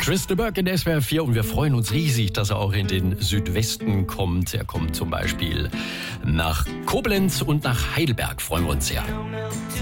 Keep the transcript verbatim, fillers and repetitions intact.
Chris de Burgh in S W R vier und wir freuen uns riesig, dass er auch in den Südwesten kommt. Er kommt zum Beispiel nach Koblenz und nach Heidelberg, freuen wir uns sehr.